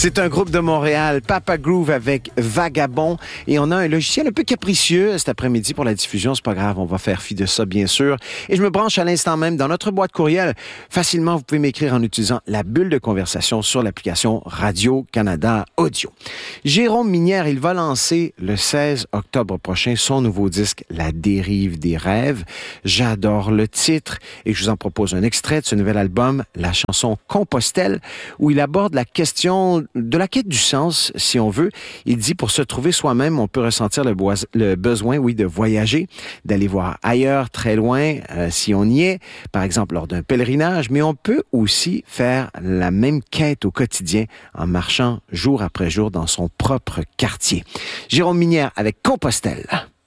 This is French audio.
C'est un groupe de Montréal, Papa Groove avec Vagabond. Et on a un logiciel un peu capricieux cet après-midi pour la diffusion. C'est pas grave, on va faire fi de ça, bien sûr. Et je me branche à l'instant même dans notre boîte courriel. Facilement, vous pouvez m'écrire en utilisant la bulle de conversation sur l'application Radio-Canada Audio. Jérôme Minière, il va lancer le 16 octobre prochain son nouveau disque La dérive des rêves. J'adore le titre et je vous en propose un extrait de ce nouvel album, la chanson Compostelle, où il aborde la question de la quête du sens, si on veut. Il dit, pour se trouver soi-même, on peut ressentir le besoin, de voyager, d'aller voir ailleurs, très loin, si on y est, par exemple lors d'un pèlerinage, mais on peut aussi faire la même quête au quotidien en marchant jour après jour dans son propre quartier. Jérôme Minière avec Compostelle.